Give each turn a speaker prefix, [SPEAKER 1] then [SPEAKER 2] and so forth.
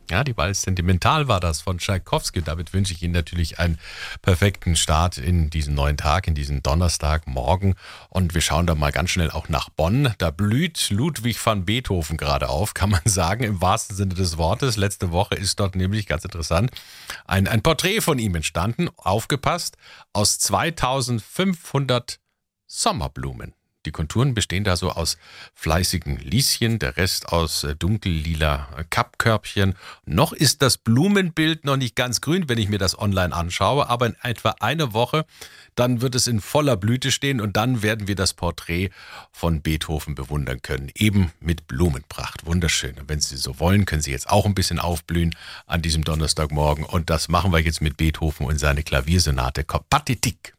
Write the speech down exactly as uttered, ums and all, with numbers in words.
[SPEAKER 1] Ja, die Walz Sentimental war das von Tschaikowski. Damit wünsche ich Ihnen natürlich einen perfekten Start in diesen neuen Tag, in diesen Donnerstagmorgen. Und wir schauen da mal ganz schnell auch nach Bonn. Da blüht Ludwig van Beethoven gerade auf, kann man sagen, im wahrsten Sinne des Wortes. Letzte Woche ist dort nämlich, ganz interessant, ein, ein Porträt von ihm entstanden, aufgepasst, aus zweitausendfünfhundert Sommerblumen. Die Konturen bestehen da so aus fleißigen Lieschen, der Rest aus äh, dunkellila Kappkörbchen. Noch ist das Blumenbild noch nicht ganz grün, wenn ich mir das online anschaue, aber in etwa einer Woche, dann wird es in voller Blüte stehen und dann werden wir das Porträt von Beethoven bewundern können, eben mit Blumenpracht. Wunderschön. Und wenn Sie so wollen, können Sie jetzt auch ein bisschen aufblühen an diesem Donnerstagmorgen und das machen wir jetzt mit Beethoven und seine Klaviersonate Pathétique.